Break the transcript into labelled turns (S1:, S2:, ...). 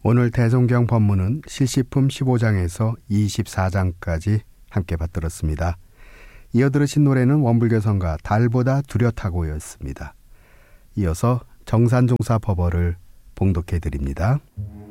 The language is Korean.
S1: 오늘 대성경 법문은 실시품 15장에서 24장까지 함께 받들었습니다. 이어 들으신 노래는 원불교 성가 달보다 뚜렷하고였습니다. 이어서 정산종사 법어를 봉독해 드립니다.